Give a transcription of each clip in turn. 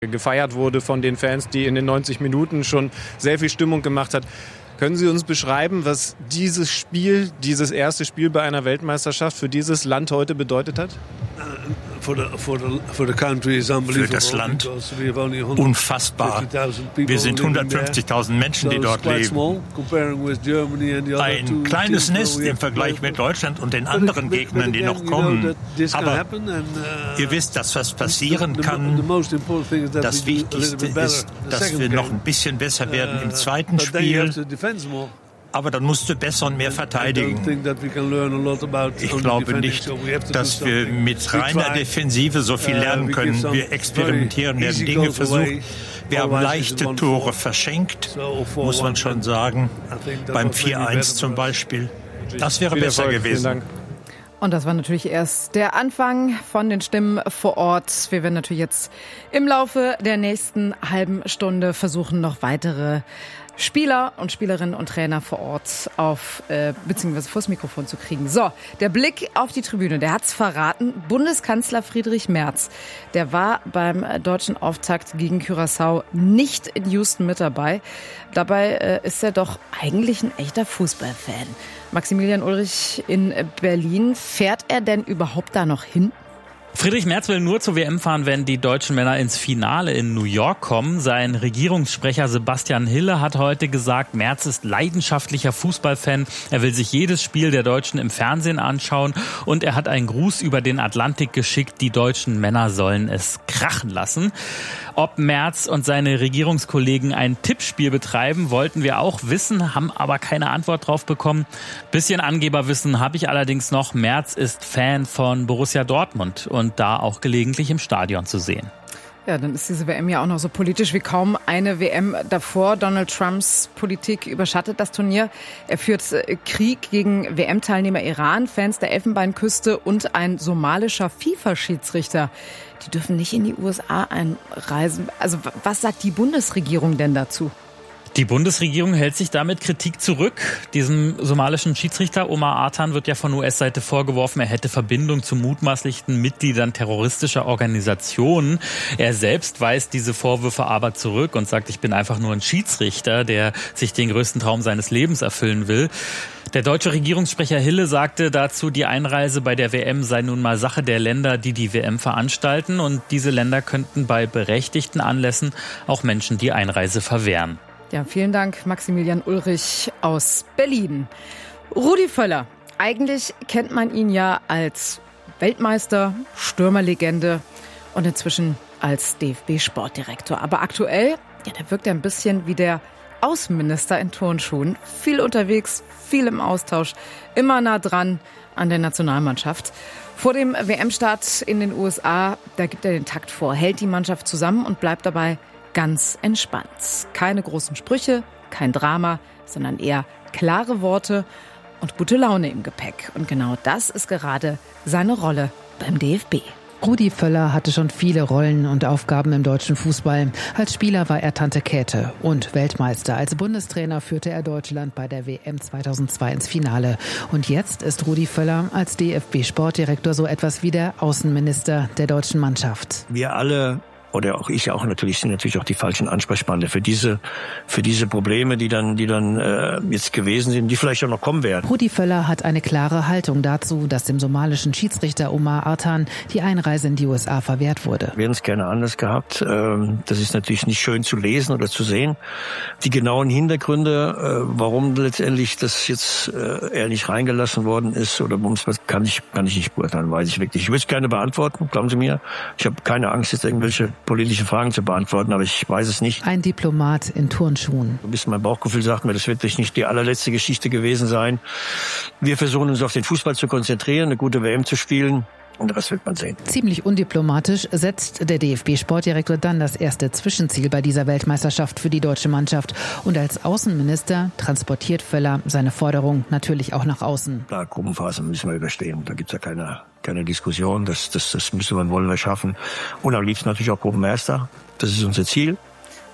gefeiert wurde von den Fans, die in den 90 Minuten schon sehr viel Stimmung gemacht hat. Können Sie uns beschreiben, was dieses Spiel, dieses erste Spiel bei einer Weltmeisterschaft für dieses Land heute bedeutet hat? Für das Land unfassbar. Wir sind 150.000 Menschen, die dort leben. Ein kleines Nest im Vergleich mit Deutschland und den anderen Gegnern, die noch kommen. Aber ihr wisst, dass was passieren kann. Das Wichtigste ist, dass wir noch ein bisschen besser werden im zweiten Spiel. Aber dann musst du besser und mehr verteidigen. Ich glaube nicht, dass wir mit reiner Defensive so viel lernen können. Wir experimentieren, wir haben Dinge versucht. Wir haben leichte Tore verschenkt, muss man schon sagen. Beim 4-1 zum Beispiel. Das wäre besser gewesen. Vielen Dank. Und das war natürlich erst der Anfang von den Stimmen vor Ort. Wir werden natürlich jetzt im Laufe der nächsten halben Stunde versuchen, noch weitere Spieler und Spielerinnen und Trainer vor Ort beziehungsweise vors Mikrofon zu kriegen. So, der Blick auf die Tribüne, der hat's verraten. Bundeskanzler Friedrich Merz, der war beim deutschen Auftakt gegen Curaçao nicht in Houston mit dabei. Dabei ist er doch eigentlich ein echter Fußballfan. Maximilian Ulrich in Berlin, fährt er denn überhaupt da noch hin? Friedrich Merz will nur zur WM fahren, wenn die deutschen Männer ins Finale in New York kommen. Sein Regierungssprecher Sebastian Hille hat heute gesagt, Merz ist leidenschaftlicher Fußballfan. Er will sich jedes Spiel der Deutschen im Fernsehen anschauen und er hat einen Gruß über den Atlantik geschickt. Die deutschen Männer sollen es krachen lassen. Ob Merz und seine Regierungskollegen ein Tippspiel betreiben, wollten wir auch wissen, haben aber keine Antwort drauf bekommen. Bisschen Angeberwissen habe ich allerdings noch. Merz ist Fan von Borussia Dortmund und da auch gelegentlich im Stadion zu sehen. Ja, dann ist diese WM ja auch noch so politisch wie kaum eine WM davor. Donald Trumps Politik überschattet das Turnier. Er führt Krieg gegen WM-Teilnehmer Iran, Fans der Elfenbeinküste und ein somalischer FIFA-Schiedsrichter. Die dürfen nicht in die USA einreisen. Also was sagt die Bundesregierung denn dazu? Die Bundesregierung hält sich damit Kritik zurück. Diesem somalischen Schiedsrichter Omar Artan wird ja von US-Seite vorgeworfen, er hätte Verbindung zu mutmaßlichen Mitgliedern terroristischer Organisationen. Er selbst weist diese Vorwürfe aber zurück und sagt, ich bin einfach nur ein Schiedsrichter, der sich den größten Traum seines Lebens erfüllen will. Der deutsche Regierungssprecher Hille sagte dazu, die Einreise bei der WM sei nun mal Sache der Länder, die die WM veranstalten. Und diese Länder könnten bei berechtigten Anlässen auch Menschen die Einreise verwehren. Ja, vielen Dank, Maximilian Ulrich aus Berlin. Rudi Völler, eigentlich kennt man ihn ja als Weltmeister, Stürmerlegende und inzwischen als DFB-Sportdirektor. Aber aktuell, ja, da wirkt er ein bisschen wie der Außenminister in Turnschuhen. Viel unterwegs, viel im Austausch, immer nah dran an der Nationalmannschaft. Vor dem WM-Start in den USA, da gibt er den Takt vor, hält die Mannschaft zusammen und bleibt dabei ganz entspannt. Keine großen Sprüche, kein Drama, sondern eher klare Worte und gute Laune im Gepäck. Und genau das ist gerade seine Rolle beim DFB. Rudi Völler hatte schon viele Rollen und Aufgaben im deutschen Fußball. Als Spieler war er Tante Käthe und Weltmeister. Als Bundestrainer führte er Deutschland bei der WM 2002 ins Finale. Und jetzt ist Rudi Völler als DFB-Sportdirektor so etwas wie der Außenminister der deutschen Mannschaft. Wir alle oder auch ich auch natürlich, sind natürlich auch die falschen Ansprechpartner für diese Probleme, die dann jetzt gewesen sind, die vielleicht auch noch kommen werden. Rudi Völler hat eine klare Haltung dazu, dass dem somalischen Schiedsrichter Omar Artan die Einreise in die USA verwehrt wurde. Wir hätten es gerne anders gehabt. Das ist natürlich nicht schön zu lesen oder zu sehen. Die genauen Hintergründe, warum letztendlich das jetzt er nicht reingelassen worden ist oder warum es kann ich nicht beurteilen, weiß ich wirklich. Ich würde es gerne beantworten, glauben Sie mir. Ich habe keine Angst, jetzt irgendwelche politische Fragen zu beantworten, aber ich weiß es nicht. Ein Diplomat in Turnschuhen. Ein bisschen mein Bauchgefühl sagt mir, das wird nicht die allerletzte Geschichte gewesen sein. Wir versuchen uns auf den Fußball zu konzentrieren, eine gute WM zu spielen. Und das wird man sehen. Ziemlich undiplomatisch setzt der DFB-Sportdirektor dann das erste Zwischenziel bei dieser Weltmeisterschaft für die deutsche Mannschaft. Und als Außenminister transportiert Völler seine Forderung natürlich auch nach außen. Klar, Gruppenphase müssen wir überstehen. Da gibt's ja keine Diskussion. Das müssen wir, wollen wir schaffen. Und am liebsten natürlich auch Gruppenerster. Das ist unser Ziel.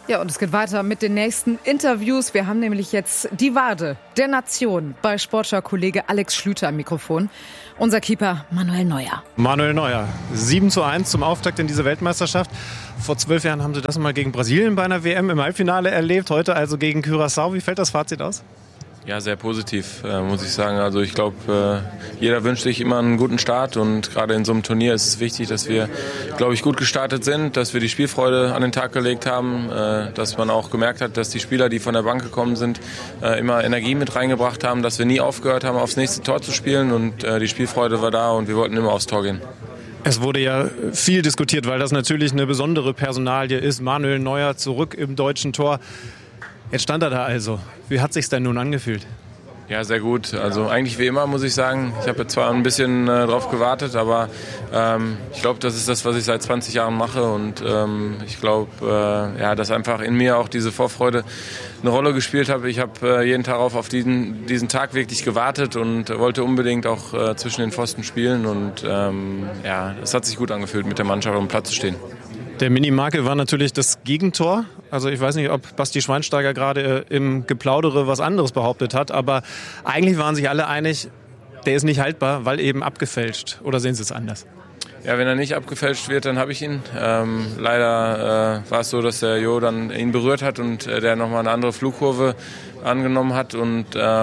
Ja, und es geht weiter mit den nächsten Interviews. Wir haben nämlich jetzt die Wade der Nation bei Sportschau-Kollege Alex Schlüter am Mikrofon. Unser Keeper Manuel Neuer. Manuel Neuer, 7:1 zum Auftakt in diese Weltmeisterschaft. Vor 12 Jahren haben Sie das mal gegen Brasilien bei einer WM im Halbfinale erlebt. Heute also gegen Curaçao. Wie fällt das Fazit aus? Ja, sehr positiv, muss ich sagen. Also ich glaube, jeder wünscht sich immer einen guten Start und gerade in so einem Turnier ist es wichtig, dass wir, glaube ich, gut gestartet sind, dass wir die Spielfreude an den Tag gelegt haben, dass man auch gemerkt hat, dass die Spieler, die von der Bank gekommen sind, immer Energie mit reingebracht haben, dass wir nie aufgehört haben, aufs nächste Tor zu spielen und die Spielfreude war da und wir wollten immer aufs Tor gehen. Es wurde ja viel diskutiert, weil das natürlich eine besondere Personalie ist. Manuel Neuer zurück im deutschen Tor. Jetzt stand er da also. Wie hat sich's denn nun angefühlt? Ja, sehr gut. Also eigentlich wie immer, muss ich sagen. Ich habe zwar ein bisschen drauf gewartet, aber ich glaube, das ist das, was ich seit 20 Jahren mache. Und ich glaube, dass einfach in mir auch diese Vorfreude eine Rolle gespielt hat. Ich habe jeden Tag auf diesen Tag wirklich gewartet und wollte unbedingt auch zwischen den Pfosten spielen. Und es hat sich gut angefühlt, mit der Mannschaft auf dem Platz zu stehen. Der Minimakel war natürlich das Gegentor. Also ich weiß nicht, ob Basti Schweinsteiger gerade im Geplaudere was anderes behauptet hat, aber eigentlich waren sich alle einig, der ist nicht haltbar, weil eben abgefälscht. Oder sehen Sie es anders? Ja, wenn er nicht abgefälscht wird, dann habe ich ihn. Leider war es so, dass der Jo dann ihn berührt hat und der nochmal eine andere Flugkurve angenommen hat. Und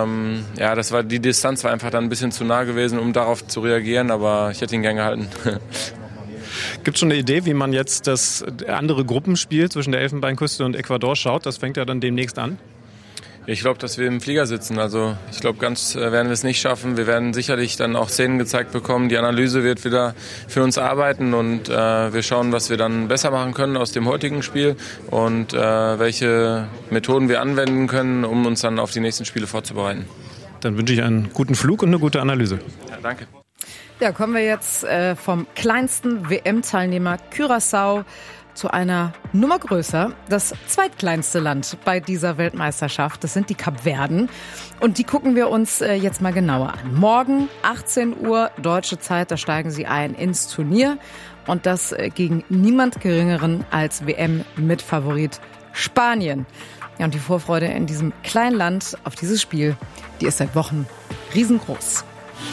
die Distanz war einfach dann ein bisschen zu nah gewesen, um darauf zu reagieren, aber ich hätte ihn gern gehalten. Gibt es schon eine Idee, wie man jetzt das andere Gruppenspiel zwischen der Elfenbeinküste und Ecuador schaut? Das fängt ja dann demnächst an. Ich glaube, dass wir im Flieger sitzen. Also ich glaube, ganz werden wir es nicht schaffen. Wir werden sicherlich dann auch Szenen gezeigt bekommen. Die Analyse wird wieder für uns arbeiten und wir schauen, was wir dann besser machen können aus dem heutigen Spiel und welche Methoden wir anwenden können, um uns dann auf die nächsten Spiele vorzubereiten. Dann wünsche ich einen guten Flug und eine gute Analyse. Ja, danke. Ja, kommen wir jetzt vom kleinsten WM-Teilnehmer Curaçao zu einer Nummer größer. Das zweitkleinste Land bei dieser Weltmeisterschaft, das sind die Kapverden. Und die gucken wir uns jetzt mal genauer an. Morgen 18 Uhr deutsche Zeit, da steigen sie ein ins Turnier. Und das gegen niemand Geringeren als WM-Mitfavorit Spanien. Ja, und die Vorfreude in diesem kleinen Land auf dieses Spiel, die ist seit Wochen riesengroß.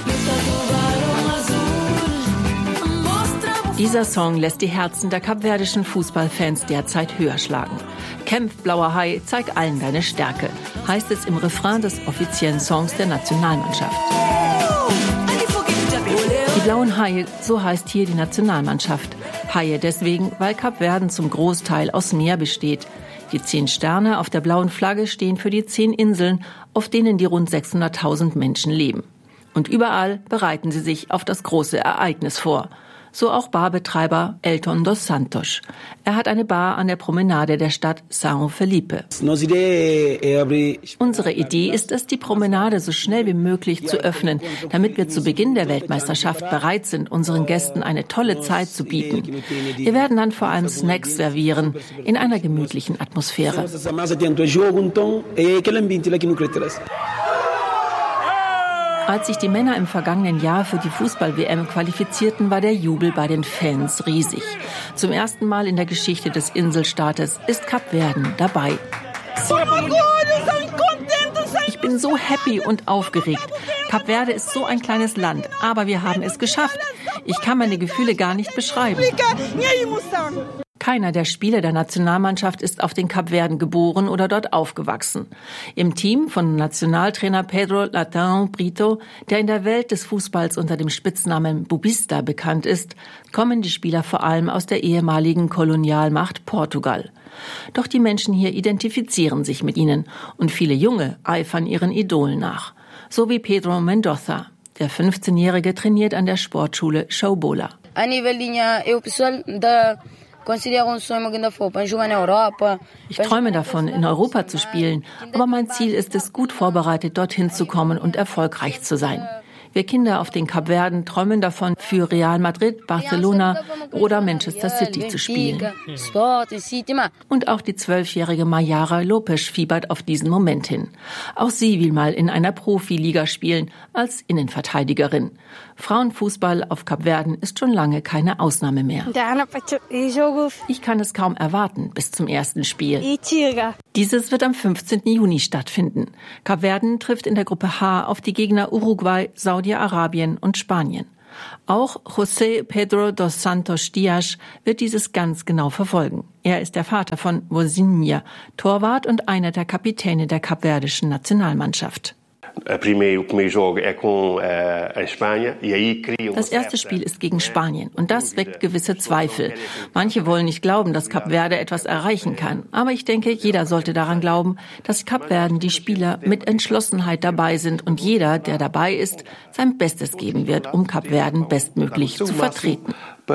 Dieser Song lässt die Herzen der kapverdischen Fußballfans derzeit höher schlagen. Kämpf, blauer Hai, zeig allen deine Stärke, heißt es im Refrain des offiziellen Songs der Nationalmannschaft. Die blauen Haie, so heißt hier die Nationalmannschaft. Haie deswegen, weil Kapverden zum Großteil aus Meer besteht. Die 10 Sterne auf der blauen Flagge stehen für die 10 Inseln, auf denen die rund 600.000 Menschen leben. Und überall bereiten sie sich auf das große Ereignis vor. So auch Barbetreiber Elton dos Santos. Er hat eine Bar an der Promenade der Stadt São Felipe. Unsere Idee ist es, die Promenade so schnell wie möglich zu öffnen, damit wir zu Beginn der Weltmeisterschaft bereit sind, unseren Gästen eine tolle Zeit zu bieten. Wir werden dann vor allem Snacks servieren, in einer gemütlichen Atmosphäre. Als sich die Männer im vergangenen Jahr für die Fußball-WM qualifizierten, war der Jubel bei den Fans riesig. Zum ersten Mal in der Geschichte des Inselstaates ist Kapverden dabei. Ich bin so happy und aufgeregt. Kapverde ist so ein kleines Land, aber wir haben es geschafft. Ich kann meine Gefühle gar nicht beschreiben. Keiner der Spieler der Nationalmannschaft ist auf den Kapverden geboren oder dort aufgewachsen. Im Team von Nationaltrainer Pedro Latão Brito, der in der Welt des Fußballs unter dem Spitznamen Bubista bekannt ist, kommen die Spieler vor allem aus der ehemaligen Kolonialmacht Portugal. Doch die Menschen hier identifizieren sich mit ihnen und viele Junge eifern ihren Idolen nach. So wie Pedro Mendoza. Der 15-Jährige trainiert an der Sportschule Showbola. Ich träume davon, in Europa zu spielen, aber mein Ziel ist es, gut vorbereitet dorthin zu kommen und erfolgreich zu sein. Wir Kinder auf den Kapverden träumen davon, für Real Madrid, Barcelona oder Manchester City zu spielen. Und auch die 12-jährige Mayara Lopes fiebert auf diesen Moment hin. Auch sie will mal in einer Profiliga spielen, als Innenverteidigerin. Frauenfußball auf Kapverden ist schon lange keine Ausnahme mehr. Ich kann es kaum erwarten bis zum ersten Spiel. Dieses wird am 15. Juni stattfinden. Kapverden trifft in der Gruppe H auf die Gegner Uruguay, Saudi-Arabien und Spanien. Auch José Pedro dos Santos Dias wird dieses ganz genau verfolgen. Er ist der Vater von Vozinha, Torwart und einer der Kapitäne der kapverdischen Nationalmannschaft. Das erste Spiel ist gegen Spanien und das weckt gewisse Zweifel. Manche wollen nicht glauben, dass Kap Verde etwas erreichen kann. Aber ich denke, jeder sollte daran glauben, dass Kapverden die Spieler mit Entschlossenheit dabei sind und jeder, der dabei ist, sein Bestes geben wird, um Kapverden bestmöglich zu vertreten.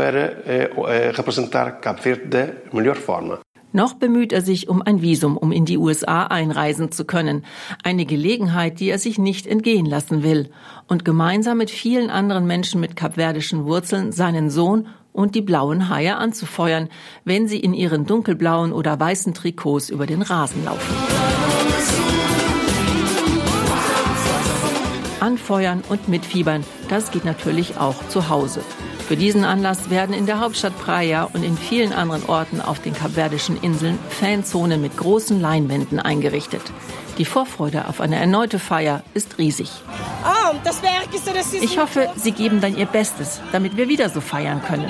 Noch bemüht er sich um ein Visum, um in die USA einreisen zu können. Eine Gelegenheit, die er sich nicht entgehen lassen will. Und gemeinsam mit vielen anderen Menschen mit kapverdischen Wurzeln seinen Sohn und die blauen Haie anzufeuern, wenn sie in ihren dunkelblauen oder weißen Trikots über den Rasen laufen. Anfeuern und mitfiebern, das geht natürlich auch zu Hause. Für diesen Anlass werden in der Hauptstadt Praia und in vielen anderen Orten auf den kapverdischen Inseln Fanzonen mit großen Leinwänden eingerichtet. Die Vorfreude auf eine erneute Feier ist riesig. Ich hoffe, Sie geben dann Ihr Bestes, damit wir wieder so feiern können.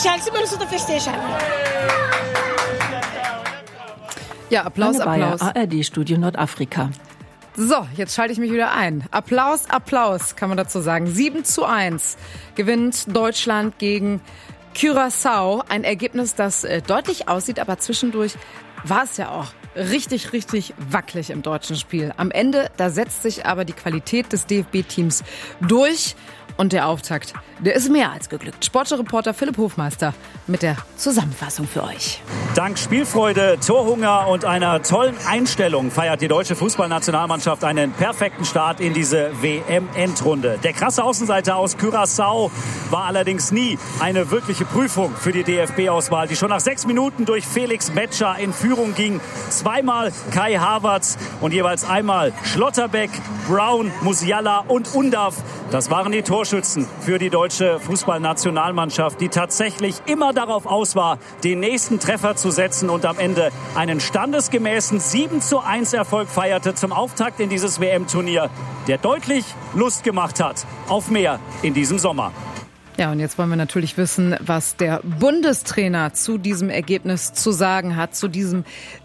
Ja, Applaus, Anne Bayer, Applaus. ARD-Studio Nordafrika. So, jetzt schalte ich mich wieder ein. Applaus, Applaus, kann man dazu sagen. 7:1 gewinnt Deutschland gegen Curaçao. Ein Ergebnis, das deutlich aussieht, aber zwischendurch war es ja auch richtig, richtig wackelig im deutschen Spiel. Am Ende, da setzt sich aber die Qualität des DFB-Teams durch. Und der Auftakt, der ist mehr als geglückt. Sportreporter Philipp Hofmeister mit der Zusammenfassung für euch. Dank Spielfreude, Torhunger und einer tollen Einstellung feiert die deutsche Fußballnationalmannschaft einen perfekten Start in diese WM-Endrunde. Der krasse Außenseiter aus Curaçao war allerdings nie eine wirkliche Prüfung für die DFB-Auswahl, die schon nach 6 Minuten durch Felix Metscher in Führung ging. Zweimal Kai Havertz und jeweils einmal Schlotterbeck, Brown, Musiala und Undav. Das waren die Torschützen für die deutsche Fußballnationalmannschaft, die tatsächlich immer darauf aus war, den nächsten Treffer zu setzen und am Ende einen standesgemäßen 7:1 Erfolg feierte zum Auftakt in dieses WM-Turnier, der deutlich Lust gemacht hat auf mehr in diesem Sommer. Ja, und jetzt wollen wir natürlich wissen, was der Bundestrainer zu diesem Ergebnis zu sagen hat, zu diesem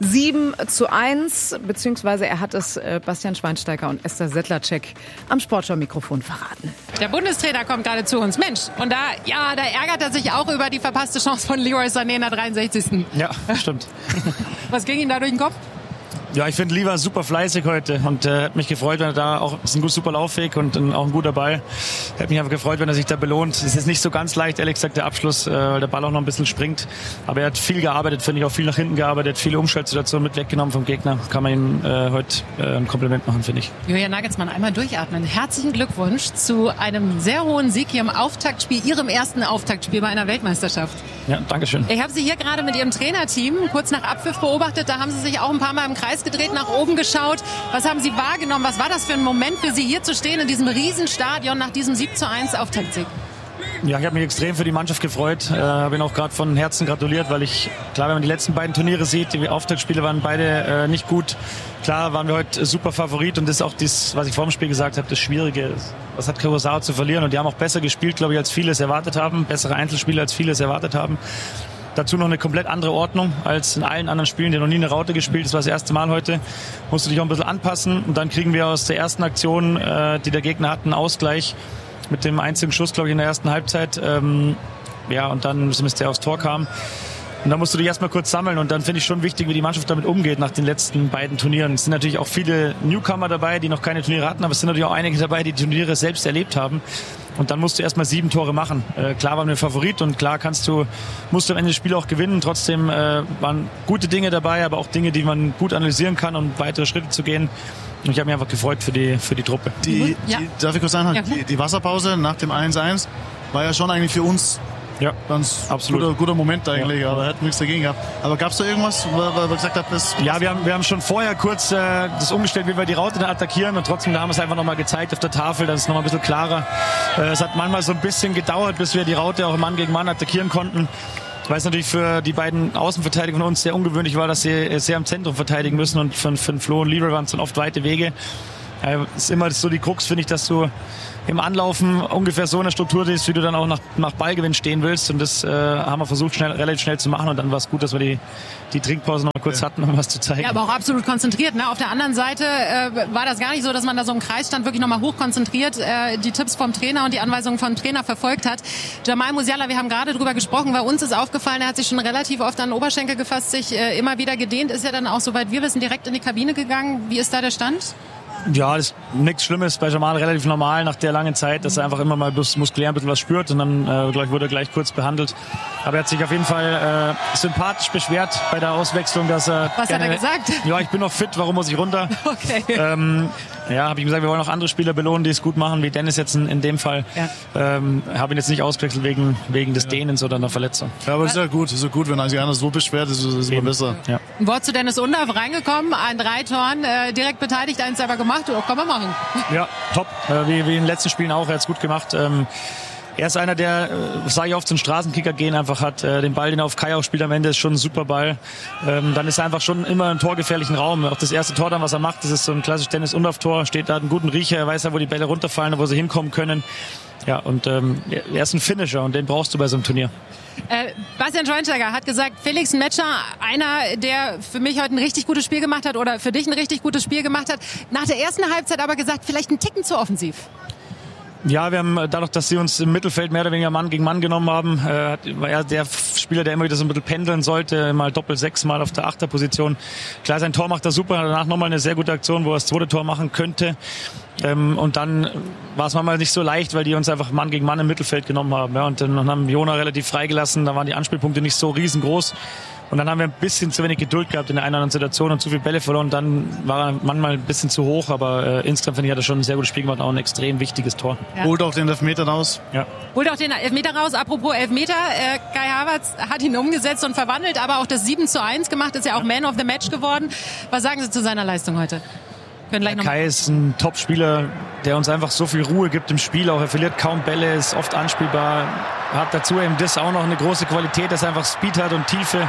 7:1, beziehungsweise er hat es Bastian Schweinsteiger und Esther Sedlacek am Sportschau-Mikrofon verraten. Der Bundestrainer kommt gerade zu uns. Mensch, und da ärgert er sich auch über die verpasste Chance von Leroy Sané in der 63. Ja, stimmt. Was ging ihm da durch den Kopf? Ja, ich finde Lever super fleißig heute und hat mich gefreut, wenn er da auch, ist ein super Laufweg und auch ein guter Ball. Hat mich einfach gefreut, wenn er sich da belohnt. Es ist nicht so ganz leicht, ehrlich gesagt, der Abschluss, weil der Ball auch noch ein bisschen springt. Aber er hat viel gearbeitet, finde ich, auch viel nach hinten gearbeitet, viele Umschaltsituationen mit weggenommen vom Gegner. Kann man ihm heute ein Kompliment machen, finde ich. Julian Nagelsmann, einmal durchatmen. Herzlichen Glückwunsch zu einem sehr hohen Sieg hier im Auftaktspiel, Ihrem ersten Auftaktspiel bei einer Weltmeisterschaft. Ja, danke schön. Ich habe Sie hier gerade mit Ihrem Trainerteam kurz nach Abpfiff beobachtet. Da haben Sie sich auch ein paar Mal im Kreis gedreht, nach oben geschaut. Was haben Sie wahrgenommen? Was war das für ein Moment für Sie, hier zu stehen in diesem Riesenstadion nach diesem 7:1 Auftaktsieg? Ja, ich habe mich extrem für die Mannschaft gefreut. Habe ihnen auch gerade von Herzen gratuliert, weil klar, wenn man die letzten beiden Turniere sieht, die Auftaktspiele waren beide nicht gut. Klar waren wir heute super Favorit und das ist auch das, was ich vor dem Spiel gesagt habe, das Schwierige. Was hat Curaçao zu verlieren? Und die haben auch besser gespielt, glaube ich, als viele es erwartet haben. Bessere Einzelspiele, als viele es erwartet haben. Dazu noch eine komplett andere Ordnung als in allen anderen Spielen. Die noch nie eine Raute gespielt. Das war das erste Mal heute. Musst du dich auch ein bisschen anpassen. Und dann kriegen wir aus der ersten Aktion, die der Gegner hat, einen Ausgleich mit dem einzigen Schuss, glaube ich, in der ersten Halbzeit. Und dann, bis der aufs Tor kam. Und dann musst du dich erstmal kurz sammeln. Und dann finde ich schon wichtig, wie die Mannschaft damit umgeht nach den letzten beiden Turnieren. Es sind natürlich auch viele Newcomer dabei, die noch keine Turniere hatten. Aber es sind natürlich auch einige dabei, die Turniere selbst erlebt haben. Und dann musst du erstmal 7 Tore machen. Klar waren wir Favorit und klar musst du am Ende das Spiel auch gewinnen. Trotzdem waren gute Dinge dabei, aber auch Dinge, die man gut analysieren kann, um weitere Schritte zu gehen. Und ich habe mich einfach gefreut für die Truppe. Darf ich kurz sagen, die Wasserpause nach dem 1-1 war ja schon eigentlich für uns ganz guter Moment eigentlich, aber er hat nichts dagegen gehabt. Aber gab es da irgendwas, wo er gesagt hat, das... Ja, wir haben schon vorher kurz das umgestellt, wie wir die Raute dann attackieren und trotzdem haben wir es einfach nochmal gezeigt auf der Tafel, dann ist es nochmal ein bisschen klarer. Es hat manchmal so ein bisschen gedauert, bis wir die Raute auch Mann gegen Mann attackieren konnten. Weil es natürlich für die beiden Außenverteidiger von uns sehr ungewöhnlich war, dass sie sehr im Zentrum verteidigen müssen und für Flo und Leroy waren es dann oft weite Wege. Ist immer so die Krux, finde ich, dass du im Anlaufen ungefähr so in der Struktur siehst, wie du dann auch nach Ballgewinn stehen willst. Und das haben wir versucht, relativ schnell zu machen. Und dann war es gut, dass wir die Trinkpause noch mal kurz hatten, um was zu zeigen. Ja, aber auch absolut konzentriert. Ne? Auf der anderen Seite war das gar nicht so, dass man da so im Kreis stand, wirklich nochmal hochkonzentriert die Tipps vom Trainer und die Anweisungen vom Trainer verfolgt hat. Jamal Musiala, wir haben gerade drüber gesprochen, bei uns ist aufgefallen, er hat sich schon relativ oft an den Oberschenkel gefasst, sich immer wieder gedehnt. Ist ja dann auch, soweit wir wissen, direkt in die Kabine gegangen. Wie ist da der Stand? Ja, das ist nichts Schlimmes. Bei Jamal relativ normal nach der langen Zeit, dass er einfach immer mal muskulär ein bisschen was spürt und dann wurde er gleich kurz behandelt. Aber er hat sich auf jeden Fall sympathisch beschwert bei der Auswechslung, dass er... Was hat er gesagt? Ja, ich bin noch fit, warum muss ich runter? Okay. Habe ich gesagt, wir wollen auch andere Spieler belohnen, die es gut machen, wie Dennis jetzt in dem Fall. Ja. Habe ihn jetzt nicht ausgewechselt wegen des Dehnens oder einer Verletzung. Ja, aber ist ja gut, wenn sich einer so beschwert, ist es immer besser. Ja. Ein Wort zu Dennis Undaff reingekommen, an 3 Toren, direkt beteiligt, eins selber gemacht. Kann man machen. Ja, top. Wie in den letzten Spielen auch, er hat es gut gemacht. Er ist einer, der, sage ich oft, zum Straßenkicker gehen einfach hat. Den Ball, den er auf Kai auch spielt am Ende, ist schon ein super Ball. Dann ist er einfach schon immer im torgefährlichen Raum. Auch das erste Tor dann, was er macht, das ist so ein klassisches Dennis Undaff-Tor. Steht da, hat einen guten Riecher, er weiß ja, wo die Bälle runterfallen und wo sie hinkommen können. Ja, und er ist ein Finisher und den brauchst du bei so einem Turnier. Bastian Schweinsteiger hat gesagt, Felix Metscher, einer, der für mich heute ein richtig gutes Spiel gemacht hat oder für dich ein richtig gutes Spiel gemacht hat. Nach der ersten Halbzeit aber gesagt, vielleicht ein Ticken zu offensiv. Ja, wir haben dadurch, dass sie uns im Mittelfeld mehr oder weniger Mann gegen Mann genommen haben, war er der Spieler, der immer wieder so ein bisschen pendeln sollte, mal Doppel-6, mal auf der Achterposition. Klar, sein Tor macht er super, danach nochmal eine sehr gute Aktion, wo er das zweite Tor machen könnte. Und dann war es manchmal nicht so leicht, weil die uns einfach Mann gegen Mann im Mittelfeld genommen haben. Ja, und dann haben Jona relativ freigelassen, da waren die Anspielpunkte nicht so riesengroß. Und dann haben wir ein bisschen zu wenig Geduld gehabt in der einen oder anderen Situation und zu viele Bälle verloren. Dann war er manchmal ein bisschen zu hoch, aber insgesamt finde ich, hat er schon ein sehr gutes Spiel gemacht, auch ein extrem wichtiges Tor. Ja. Holt auch den Elfmeter raus. Ja. Holt auch den Elfmeter raus. Apropos Elfmeter, Kai Havertz hat ihn umgesetzt und verwandelt, aber auch das 7:1 gemacht, ist ja auch Man of the Match geworden. Was sagen Sie zu seiner Leistung heute? Kai ist ein Top-Spieler, der uns einfach so viel Ruhe gibt im Spiel. Auch er verliert kaum Bälle, ist oft anspielbar. Hat dazu eben das auch noch eine große Qualität, dass er einfach Speed hat und Tiefe.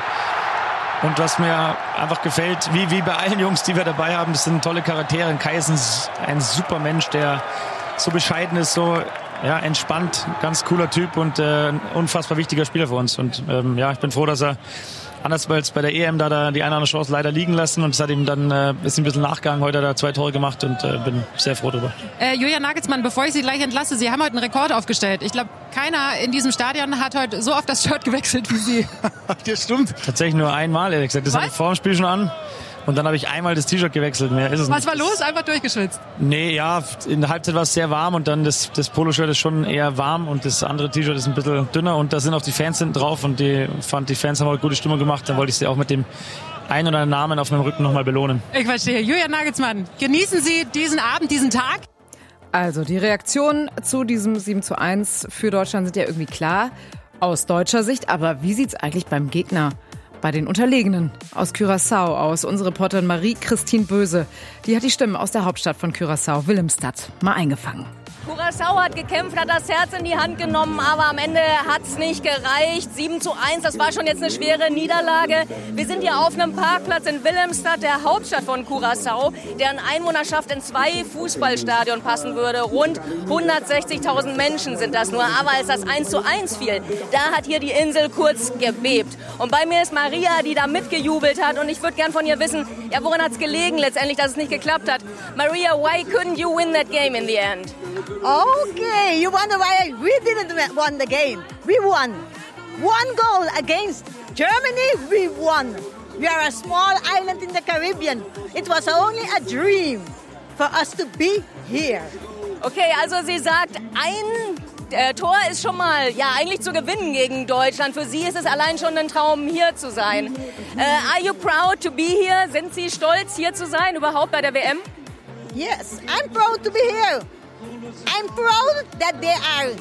Und was mir einfach gefällt, wie bei allen Jungs, die wir dabei haben, das sind tolle Charaktere. Kai ist ein super Mensch, der so bescheiden ist, so entspannt, ganz cooler Typ und ein unfassbar wichtiger Spieler für uns. Und ich bin froh, dass er anders als bei der EM da die eine oder andere Chance leider liegen lassen und es hat ihm dann ist ein bisschen nachgegangen. Heute hat er 2 Tore gemacht und bin sehr froh drüber. Julian Nagelsmann, bevor ich Sie gleich entlasse, Sie haben heute einen Rekord aufgestellt. Ich glaube, keiner in diesem Stadion hat heute so oft das Shirt gewechselt wie Sie. Das stimmt. Tatsächlich nur einmal, ehrlich gesagt. Das hatte ich vor dem Spiel schon an. Und dann habe ich einmal das T-Shirt gewechselt. Mehr ist es nicht. Was war los? Einfach durchgeschwitzt? Nee, ja, in der Halbzeit war es sehr warm und dann das Poloshirt ist schon eher warm und das andere T-Shirt ist ein bisschen dünner und da sind auch die Fans hinten drauf und die Fans haben auch gute Stimmung gemacht. Dann wollte ich sie auch mit dem einen oder anderen Namen auf meinem Rücken nochmal belohnen. Ich verstehe. Julian Nagelsmann, genießen Sie diesen Abend, diesen Tag? Also die Reaktionen zu diesem 7:1 für Deutschland sind ja irgendwie klar aus deutscher Sicht. Aber wie sieht's eigentlich beim Gegner, bei den Unterlegenen aus Curaçao aus? Unsere Reporterin Marie-Christine Böse, die hat die Stimmen aus der Hauptstadt von Curaçao, Willemstad, mal eingefangen. Curaçao hat gekämpft, hat das Herz in die Hand genommen, aber am Ende hat's nicht gereicht. 7:1, das war schon jetzt eine schwere Niederlage. Wir sind hier auf einem Parkplatz in Willemstad, der Hauptstadt von Curaçao, deren Einwohnerschaft in 2 Fußballstadien passen würde. Rund 160.000 Menschen sind das nur. Aber als das 1:1 fiel, da hat hier die Insel kurz gebebt. Und bei mir ist Maria, die da mitgejubelt hat. Und ich würde gern von ihr wissen, ja, woran hat's gelegen letztendlich, dass es nicht geklappt hat? Maria, why couldn't you win that game in the end? Okay, you wonder why we didn't win the game. We won. 1 goal against Germany, we won. We are a small island in the Caribbean. It was only a dream for us to be here. Okay, also sie sagt, ein Tor ist schon mal, eigentlich zu gewinnen gegen Deutschland. Für Sie ist es allein schon ein Traum, hier zu sein. Are you proud to be here? Sind Sie stolz, hier zu sein, überhaupt bei der WM? Yes, I'm proud to be here. I'm proud that they are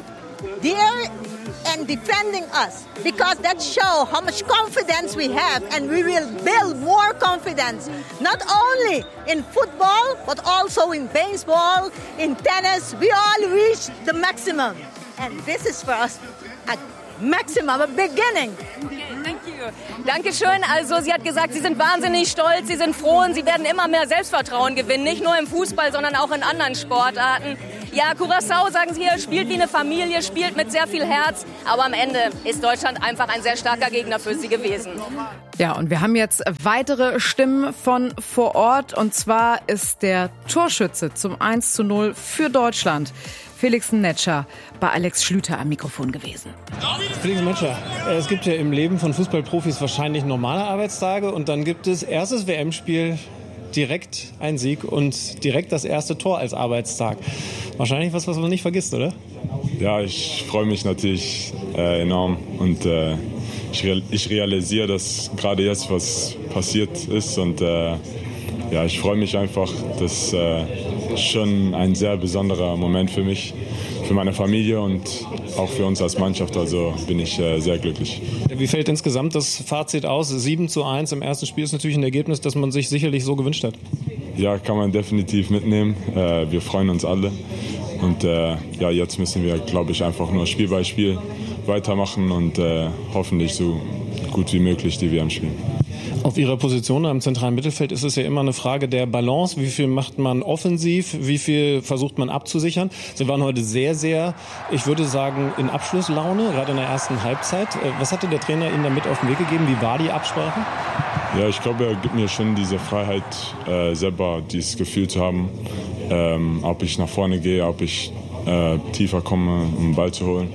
there and defending us, because that shows how much confidence we have, and we will build more confidence, not only in football, but also in baseball, in tennis. We all reach the maximum, and this is for us a maximum, a beginning. Okay, thank you. Dankeschön. Also sie hat gesagt, Sie sind wahnsinnig stolz, Sie sind froh und Sie werden immer mehr Selbstvertrauen gewinnen, nicht nur im Fußball, sondern auch in anderen Sportarten. Ja, Curaçao, sagen Sie hier, spielt wie eine Familie, spielt mit sehr viel Herz. Aber am Ende ist Deutschland einfach ein sehr starker Gegner für sie gewesen. Ja, und wir haben jetzt weitere Stimmen von vor Ort. Und zwar ist der Torschütze zum 1:0 für Deutschland, Felix Netscher, bei Alex Schlüter am Mikrofon gewesen. Felix Netscher, es gibt ja im Leben von Fußballprofis wahrscheinlich normale Arbeitstage. Und dann gibt es erstes WM-Spiel, direkt ein Sieg und direkt das erste Tor als Arbeitstag. Wahrscheinlich was man nicht vergisst, oder? Ja, ich freue mich natürlich enorm und ich realisiere, dass gerade jetzt was passiert ist und ich freue mich einfach. Das ist schon ein sehr besonderer Moment für mich, für meine Familie und auch für uns als Mannschaft. Also bin ich sehr glücklich. Wie fällt insgesamt das Fazit aus? 7:1 im ersten Spiel ist natürlich ein Ergebnis, das man sich sicherlich so gewünscht hat. Ja, kann man definitiv mitnehmen. Wir freuen uns alle. Und jetzt müssen wir, glaube ich, einfach nur Spiel bei Spiel weitermachen und hoffentlich so gut wie möglich die WM spielen. Auf Ihrer Position im zentralen Mittelfeld ist es ja immer eine Frage der Balance. Wie viel macht man offensiv? Wie viel versucht man abzusichern? Sie waren heute sehr, sehr, ich würde sagen, in Abschlusslaune, gerade in der ersten Halbzeit. Was hatte der Trainer Ihnen damit auf den Weg gegeben? Wie war die Absprache? Ja, ich glaube, er gibt mir schon diese Freiheit, selber dieses Gefühl zu haben, ob ich nach vorne gehe, ob ich tiefer komme, um den Ball zu holen.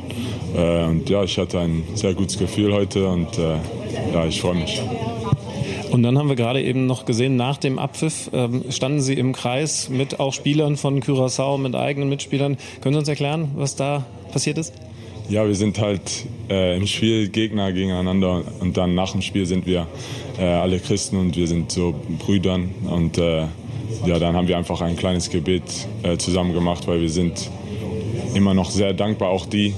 Ich hatte ein sehr gutes Gefühl heute und ich freue mich. Und dann haben wir gerade eben noch gesehen, nach dem Abpfiff standen Sie im Kreis mit auch Spielern von Curaçao, mit eigenen Mitspielern. Können Sie uns erklären, was da passiert ist? Ja, wir sind halt im Spiel Gegner gegeneinander und dann nach dem Spiel sind wir alle Christen und wir sind so Brüdern und dann haben wir einfach ein kleines Gebet zusammen gemacht, weil wir sind immer noch sehr dankbar, auch die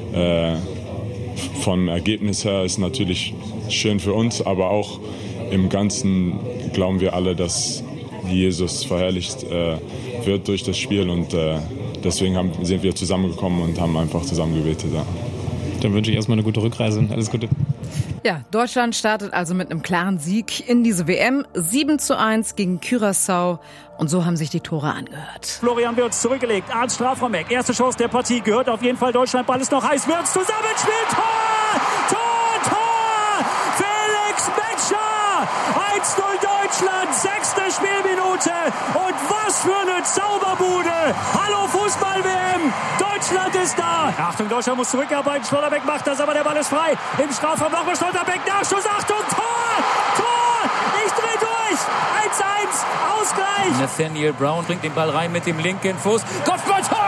vom Ergebnis her ist natürlich schön für uns, aber auch im Ganzen glauben wir alle, dass Jesus verherrlicht wird durch das Spiel und deswegen sind wir zusammengekommen und haben einfach zusammen gebetet. Ja. Dann wünsche ich erstmal eine gute Rückreise. Alles Gute. Ja, Deutschland startet also mit einem klaren Sieg in diese WM. 7:1 gegen Curaçao. Und so haben sich die Tore angehört. Florian Wirtz zurückgelegt, Arndt Strafraumeck. Erste Chance der Partie, gehört auf jeden Fall Deutschland. Ball ist noch heiß, Wirtz zusammenspielt. Tor! Tor! Tor! Felix Netscher! 1:0 Deutschland, 6. Spielminute. Und was für eine Zauberbude. Hallo Fußball-WM. Deutschland ist da. Achtung, Deutschland muss zurückarbeiten. Schlotterbeck macht das, aber der Ball ist frei. Im Strafraum nochmal Schlotterbeck. Nachschuss, Achtung, Tor! Tor! Ich dreh durch. 1:1, Ausgleich. Nathaniel Brown bringt den Ball rein mit dem linken Fuß. Kopfball, Tor!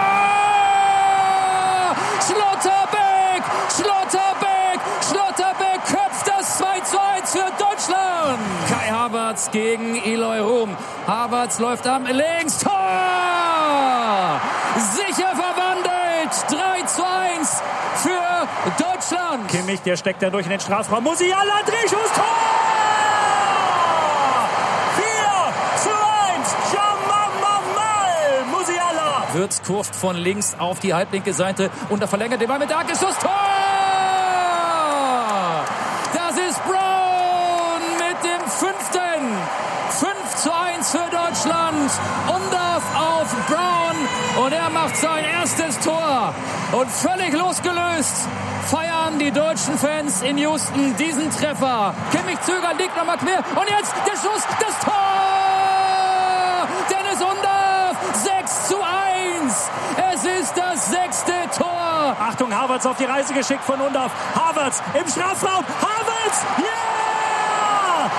Schlotterbeck! Schlotterbeck! Schlotterbeck köpft das 2:1 für Deutschland. Kai Havertz gegen Eloy Room. Havertz läuft am links. Tor! Sicher verwandelt. 3:1 für Deutschland. Kimmich, der steckt dann durch in den Strafraum. Musiala, Drehschuss, Tor! 4:1, Jamal Musiala. Wirtz kurvt von links auf die halblinke Seite und er verlängert den Ball mit der Schuss. Tor! Das ist Brown mit dem 5. 5:1 für Deutschland. Undorf auf Brown und er macht sein erstes Tor. Und völlig losgelöst feiern die deutschen Fans in Houston diesen Treffer. Kimmich zögert, liegt nochmal quer und jetzt der Schuss, das Tor! Dennis Undorf, 6:1. Es ist das 6. Tor. Achtung, Havertz auf die Reise geschickt von Undorf. Havertz im Strafraum. Havertz, ja!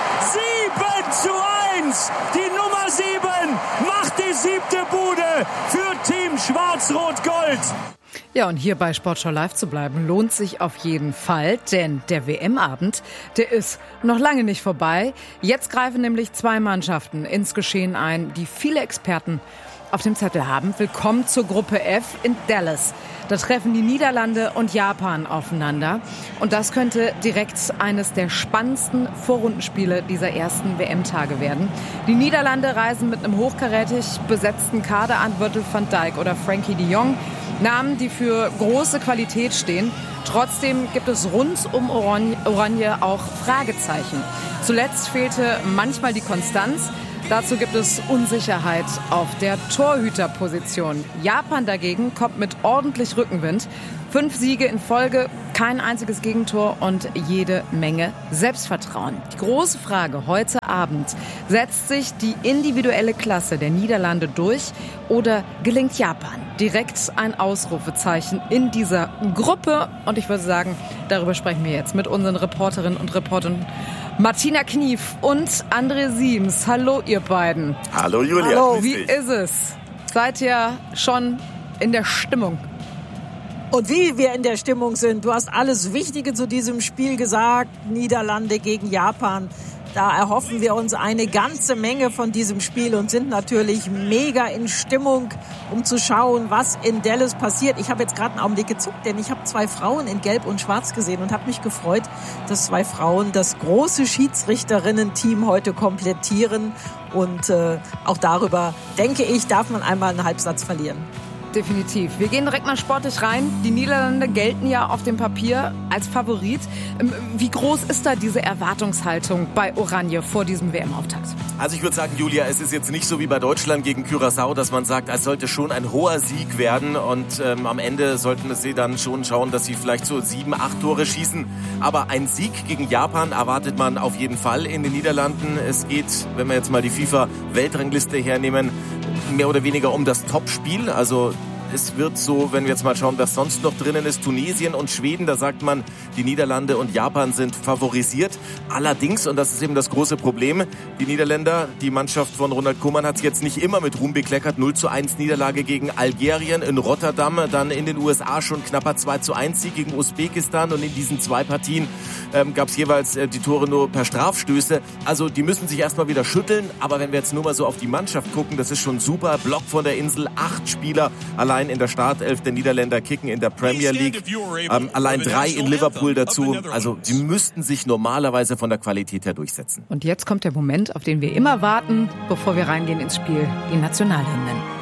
7:1. Die Nummer 7 macht die 7. Bude für Team Schwarz-Rot-Gold. Ja, und hier bei Sportschau Live zu bleiben, lohnt sich auf jeden Fall, denn der WM-Abend, der ist noch lange nicht vorbei. Jetzt greifen nämlich 2 Mannschaften ins Geschehen ein, die viele Experten auf dem Zettel haben. Willkommen zur Gruppe F in Dallas. Da treffen die Niederlande und Japan aufeinander. Und das könnte direkt eines der spannendsten Vorrundenspiele dieser ersten WM-Tage werden. Die Niederlande reisen mit einem hochkarätig besetzten Kader an, Virgil van Dijk oder Frankie de Jong. Namen, die für große Qualität stehen. Trotzdem gibt es rund um Oranje auch Fragezeichen. Zuletzt fehlte manchmal die Konstanz. Dazu gibt es Unsicherheit auf der Torhüterposition. Japan dagegen kommt mit ordentlich Rückenwind. 5 Siege in Folge, kein einziges Gegentor und jede Menge Selbstvertrauen. Die große Frage heute Abend: Setzt sich die individuelle Klasse der Niederlande durch oder gelingt Japan direkt ein Ausrufezeichen in dieser Gruppe? Und ich würde sagen, darüber sprechen wir jetzt mit unseren Reporterinnen und Reportern Martina Knief und André Siems. Hallo ihr beiden. Hallo Julia. Hallo. Wie ist es? Seid ihr schon in der Stimmung? Und wie wir in der Stimmung sind, du hast alles Wichtige zu diesem Spiel gesagt, Niederlande gegen Japan. Da erhoffen wir uns eine ganze Menge von diesem Spiel und sind natürlich mega in Stimmung, um zu schauen, was in Dallas passiert. Ich habe jetzt gerade einen Augenblick gezuckt, denn ich habe 2 Frauen in Gelb und Schwarz gesehen und habe mich gefreut, dass 2 Frauen das große Schiedsrichterinnen-Team heute komplettieren. Und auch darüber, denke ich, darf man einmal einen Halbsatz verlieren. Definitiv. Wir gehen direkt mal sportlich rein. Die Niederlande gelten ja auf dem Papier als Favorit. Wie groß ist da diese Erwartungshaltung bei Oranje vor diesem WM-Auftakt? Also ich würde sagen, Julia, es ist jetzt nicht so wie bei Deutschland gegen Curaçao, dass man sagt, es sollte schon ein hoher Sieg werden und am Ende sollten sie dann schon schauen, dass sie vielleicht so 7, 8 Tore schießen. Aber ein Sieg gegen Japan erwartet man auf jeden Fall in den Niederlanden. Es geht, wenn wir jetzt mal die FIFA-Weltrangliste hernehmen, mehr oder weniger um das Topspiel. Also es wird so, wenn wir jetzt mal schauen, was sonst noch drinnen ist, Tunesien und Schweden, da sagt man, die Niederlande und Japan sind favorisiert. Allerdings, und das ist eben das große Problem, die Niederländer, die Mannschaft von Ronald Koeman hat es jetzt nicht immer mit Ruhm bekleckert. 0:1 Niederlage gegen Algerien in Rotterdam, dann in den USA schon knapper 2:1 Sieg gegen Usbekistan und in diesen 2 Partien gab es jeweils die Tore nur per Strafstöße. Also die müssen sich erstmal wieder schütteln, aber wenn wir jetzt nur mal so auf die Mannschaft gucken, das ist schon super. Block von der Insel, 8 Spieler allein in der Startelf der Niederländer kicken in der Premier League. Allein 3 in Liverpool dazu. Also sie müssten sich normalerweise von der Qualität her durchsetzen. Und jetzt kommt der Moment, auf den wir immer warten, bevor wir reingehen ins Spiel, die Nationalhymnen.